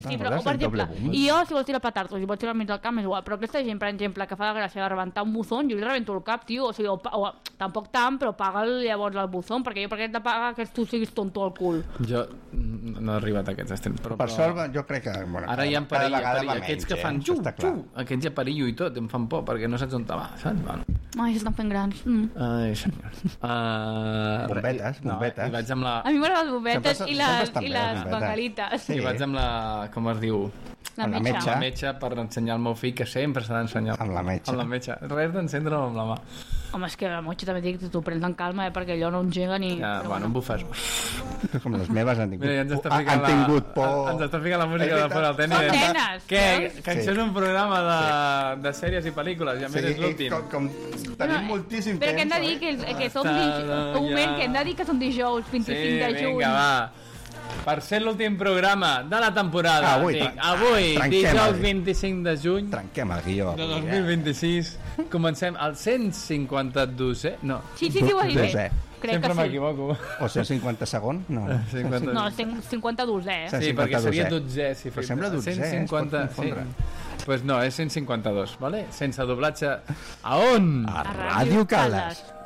Sí, però, per exemple, i jo si vols tirar petards, si vols tirar mig del camp és igual, però aquesta gent, per exemple, que fa la gràcia de rebentar un buzón, jo li rebento el cap, tio, o sigui, tampoc tant, però paga'l llavors el buzón, perquè jo per què he de pagar que tu siguis tonto al cul? Jo no he arribat a aquests extrems, però... Per sort, jo crec que... Bueno, ara hi ha perill, aquests que fan aquests hi ha perill i tot, em fan por, perquè no saps on te va, saps? Bueno. Ai, s'estan fent grans. Ai, senyor. Bombetes. I vaig amb la... A mi m'agraden les bombetes i les bengalites. I vaig amb la... com es diu? La metge per ensenyar al meu fill, que sempre s'ha d'ensenyar amb la metge. Res d'encendre-ho amb la mà. Home, és que la metge també dic que t'ho prens en calma, perquè allò no engega ni... Ja, bueno, em bufes. Com les meves han tingut, mira, ja han tingut por. Ens està ficant la música de fora del tenis. Són nenes. Que això és un programa de sèries i pel·lícules, ja més és l'últim. Com tenim moltíssim temps. Però que hem de dir que som dijous. Un moment, que hem de dir que som dijous, 25 de juny. Vinga, va. Per ser l'últim programa de la temporada, avui dijous 25 de juny trenquem el guió de 2026, comencem el 152è? No. Sí, ho ha dit bé. Sempre m'equivoco. O 150 segon? No, 52è. Sí, perquè seria 12è. Però sembla 12è, 150, es pot confondre. Pues no, és 152, vale? Sense doblatge. A on? A Ràdio Caldes.